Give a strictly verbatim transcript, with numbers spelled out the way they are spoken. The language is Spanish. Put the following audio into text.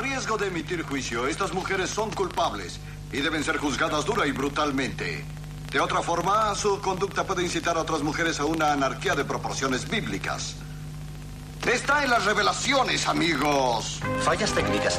riesgo de emitir juicio, estas mujeres son culpables y deben ser juzgadas dura y brutalmente. De otra forma, su conducta puede incitar a otras mujeres a una anarquía de proporciones bíblicas. Está en las revelaciones, amigos. Fallas técnicas.